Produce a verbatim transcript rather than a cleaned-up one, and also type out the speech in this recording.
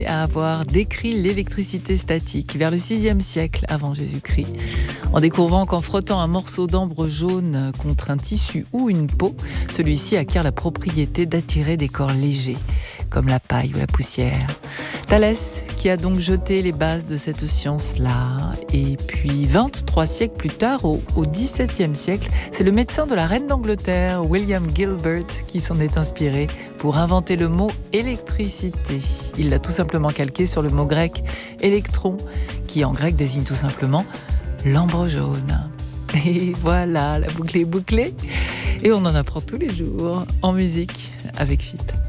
à avoir décrit l'électricité statique vers le sixième siècle avant Jésus-Christ, en découvrant qu'en frottant un morceau d'ambre jaune contre un tissu ou une peau, celui-ci acquiert la propriété d'attirer des corps légers, comme la paille ou la poussière. Thalès, qui a donc jeté les bases de cette science-là. Et puis, vingt-trois siècles plus tard, au, au dix-septième siècle, c'est le médecin de la reine d'Angleterre, William Gilbert, qui s'en est inspiré pour inventer le mot électricité. Il l'a tout simplement calqué sur le mot grec électron, qui en grec désigne tout simplement l'ambre jaune. Et voilà, la boucle est bouclée. Et on en apprend tous les jours en musique avec F I P.